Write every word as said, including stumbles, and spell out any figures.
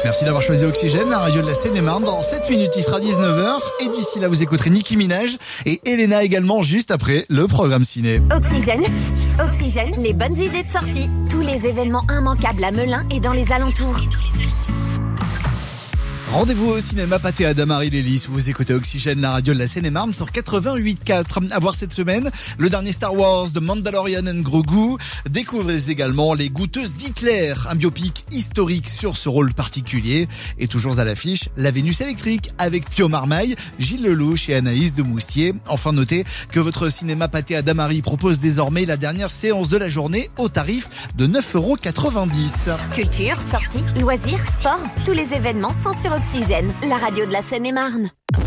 Merci d'avoir choisi Oxygène, la radio de la Seine-et-Marne. Dans sept minutes, il sera dix-neuf heures. Et d'ici là, vous écouterez Nicki Minaj et Elena également, juste après le programme ciné. Oxygène, Oxygène, les bonnes idées de sortie. Tous les événements immanquables à Melun et dans les alentours. Rendez-vous au cinéma Pathé à Damary-les-Lys où vous écoutez Oxygène, la radio de la Seine-et-Marne sur quatre-vingt-huit virgule quatre. À voir cette semaine, le dernier Star Wars, The Mandalorian and Grogu. Découvrez également Les Goûteuses d'Hitler, un biopic historique sur ce rôle particulier. Et toujours à l'affiche, La Vénus électrique avec Pio Marmaille, Gilles Lelouch et Anaïs de Moustier. Enfin, notez que votre cinéma Pathé à Damary propose désormais la dernière séance de la journée au tarif de neuf euros quatre-vingt-dix. Culture, sorties, loisirs, sport, tous les événements sont sur Oxygène, la radio de la Seine-et-Marne.